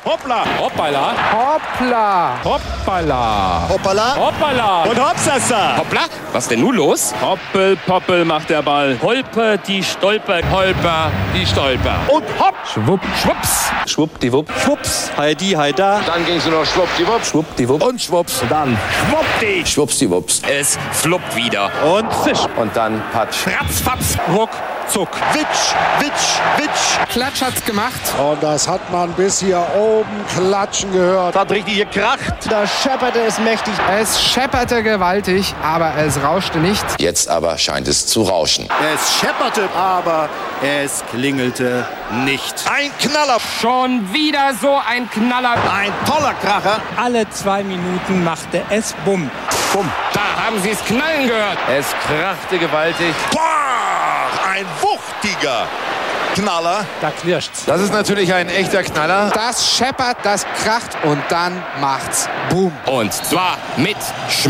Hoppla. Hoppala. Hoppla. Hoppala. Hoppala. Hoppala. Und hopsasa. Hoppla. Was denn nun los? Hoppel, poppel macht der Ball. Holper, die Stolper. Holper, die Stolper. Und hopp. Schwupp. Schwupps. Schwuppdiwupp. Schwupps. Heidi, heida. Dann ging es nur noch schwuppdiwupp. Schwuppdiwupp. Und schwupps. Dann schwuppdi. Schwuppsdiwupps. Es fluppt wieder. Und Fisch. Und dann Patsch. Ratzfatz. Ruck, zuck. Witsch, witsch, witsch. Klatsch hat's gemacht. Und das hat man bis hier oben klatschen gehört. Hat richtig gekracht. Da schepperte es mächtig. Es schepperte gewaltig, aber es rauschte nicht. Jetzt aber scheint es zu rauschen. Es schepperte, aber es klingelte nicht. Ein Knaller. Schon wieder so ein Knaller. Ein toller Kracher. Alle 2 Minuten machte es Bumm. Bumm. Da haben Sie es knallen gehört. Es krachte gewaltig. Boah, ein wuchtiger Knaller. Da knirscht's. Das ist natürlich ein echter Knaller. Das scheppert, das kracht und dann macht's Boom. Und zwar mit